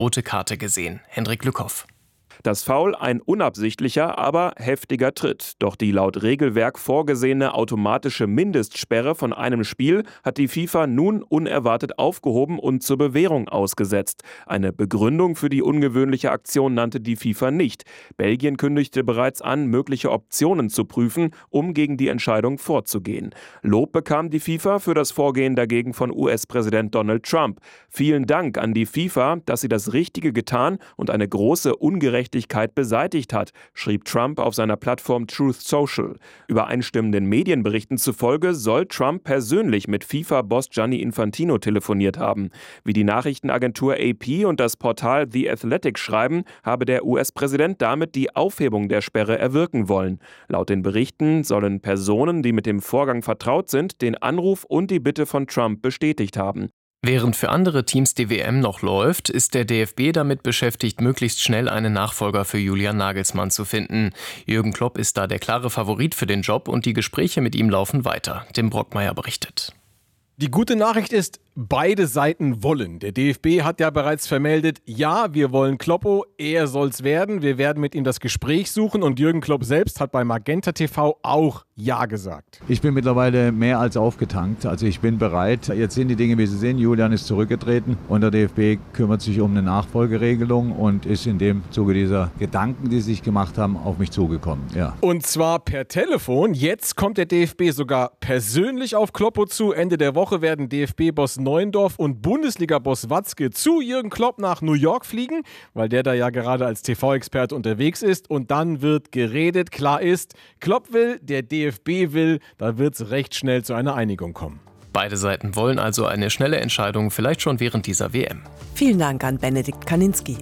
rote Karte gesehen. Hendrik Lückhoff. Das Foul ein unabsichtlicher, aber heftiger Tritt. Doch die laut Regelwerk vorgesehene automatische Mindestsperre von einem Spiel hat die FIFA nun unerwartet aufgehoben und zur Bewährung ausgesetzt. Eine Begründung für die ungewöhnliche Aktion nannte die FIFA nicht. Belgien kündigte bereits an, mögliche Optionen zu prüfen, um gegen die Entscheidung vorzugehen. Lob bekam die FIFA für das Vorgehen dagegen von US-Präsident Donald Trump. Vielen Dank an die FIFA, dass sie das Richtige getan und eine große Ungerechtigkeit beseitigt hat, schrieb Trump auf seiner Plattform Truth Social. Übereinstimmenden Medienberichten zufolge soll Trump persönlich mit FIFA-Boss Gianni Infantino telefoniert haben. Wie die Nachrichtenagentur AP und das Portal The Athletic schreiben, habe der US-Präsident damit die Aufhebung der Sperre erwirken wollen. Laut den Berichten sollen Personen, die mit dem Vorgang vertraut sind, den Anruf und die Bitte von Trump bestätigt haben. Während für andere Teams die WM noch läuft, ist der DFB damit beschäftigt, möglichst schnell einen Nachfolger für Julian Nagelsmann zu finden. Jürgen Klopp ist da der klare Favorit für den Job und die Gespräche mit ihm laufen weiter. Tim Brockmeier berichtet. Die gute Nachricht ist, beide Seiten wollen. Der DFB hat ja bereits vermeldet, ja, wir wollen Kloppo, er soll's werden. Wir werden mit ihm das Gespräch suchen und Jürgen Klopp selbst hat bei Magenta TV auch Ja gesagt. Ich bin mittlerweile mehr als aufgetankt. Also ich bin bereit. Jetzt sind die Dinge, wie sie sind. Julian ist zurückgetreten und der DFB kümmert sich um eine Nachfolgeregelung und ist in dem Zuge dieser Gedanken, die sie sich gemacht haben, auf mich zugekommen. Ja. Und zwar per Telefon. Jetzt kommt der DFB sogar persönlich auf Kloppo zu. Ende der Woche werden DFB-Boss Neuendorf und Bundesliga-Boss Watzke zu Jürgen Klopp nach New York fliegen, weil der da ja gerade als TV-Experte unterwegs ist. Und dann wird geredet. Klar ist, Klopp will, der DFB will, da wird es recht schnell zu einer Einigung kommen. Beide Seiten wollen also eine schnelle Entscheidung, vielleicht schon während dieser WM. Vielen Dank an Benedikt Kaninski.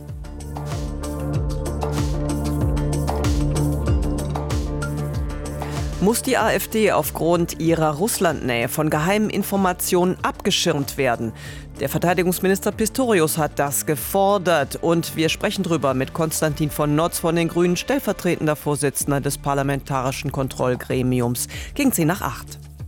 Muss die AfD aufgrund ihrer Russlandnähe von geheimen Informationen abgeschirmt werden? Der Verteidigungsminister Pistorius hat das gefordert und wir sprechen drüber mit Konstantin von Notz von den Grünen, stellvertretender Vorsitzender des Parlamentarischen Kontrollgremiums. Gegen 7:50.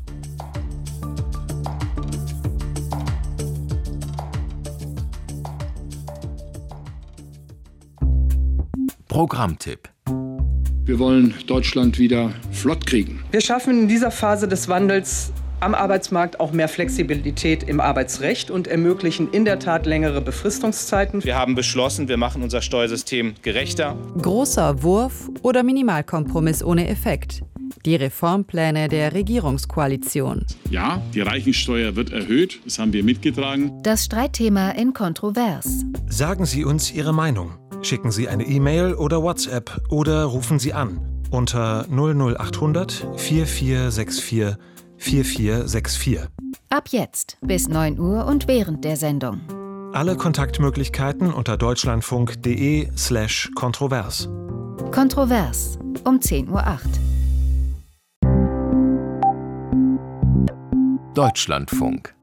Programmtipp. Wir wollen Deutschland wieder flott kriegen. Wir schaffen in dieser Phase des Wandels am Arbeitsmarkt auch mehr Flexibilität im Arbeitsrecht und ermöglichen in der Tat längere Befristungszeiten. Wir haben beschlossen, wir machen unser Steuersystem gerechter. Großer Wurf oder Minimalkompromiss ohne Effekt? Die Reformpläne der Regierungskoalition. Ja, die Reichensteuer wird erhöht, das haben wir mitgetragen. Das Streitthema in Kontrovers. Sagen Sie uns Ihre Meinung. Schicken Sie eine E-Mail oder WhatsApp oder rufen Sie an unter 00800 4464 4464. Ab jetzt bis 9 Uhr und während der Sendung. Alle Kontaktmöglichkeiten unter deutschlandfunk.de/kontrovers. Kontrovers um 10:08 Uhr. Deutschlandfunk.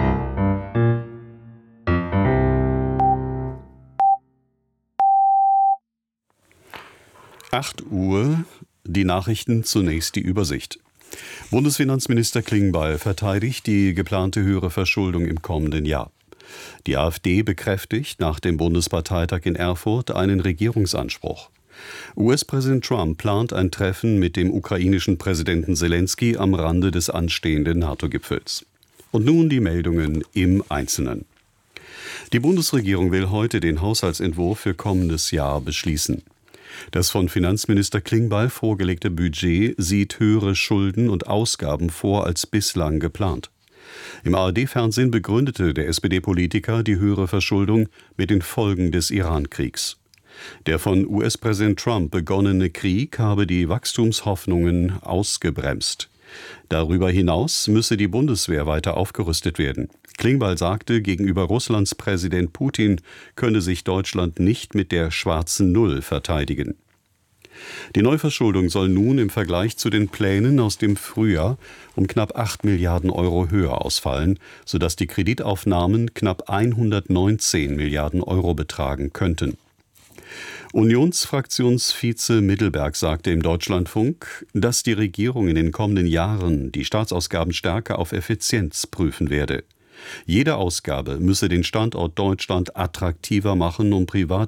Uhr, die Nachrichten, zunächst die Übersicht. Bundesfinanzminister Klingbeil verteidigt die geplante höhere Verschuldung im kommenden Jahr. Die AfD bekräftigt nach dem Bundesparteitag in Erfurt einen Regierungsanspruch. US-Präsident Trump plant ein Treffen mit dem ukrainischen Präsidenten Selenskyj am Rande des anstehenden NATO-Gipfels. Und nun die Meldungen im Einzelnen. Die Bundesregierung will heute den Haushaltsentwurf für kommendes Jahr beschließen. Das von Finanzminister Klingbeil vorgelegte Budget sieht höhere Schulden und Ausgaben vor als bislang geplant. Im ARD-Fernsehen begründete der SPD-Politiker die höhere Verschuldung mit den Folgen des Iran-Kriegs. Der von US-Präsident Trump begonnene Krieg habe die Wachstumshoffnungen ausgebremst. Darüber hinaus müsse die Bundeswehr weiter aufgerüstet werden. Klingbeil sagte, gegenüber Russlands Präsident Putin könne sich Deutschland nicht mit der schwarzen Null verteidigen. Die Neuverschuldung soll nun im Vergleich zu den Plänen aus dem Frühjahr um knapp 8 Milliarden Euro höher ausfallen, sodass die Kreditaufnahmen knapp 119 Milliarden Euro betragen könnten. Unionsfraktionsvize Mittelberg sagte im Deutschlandfunk, dass die Regierung in den kommenden Jahren die Staatsausgaben stärker auf Effizienz prüfen werde. Jede Ausgabe müsse den Standort Deutschland attraktiver machen, um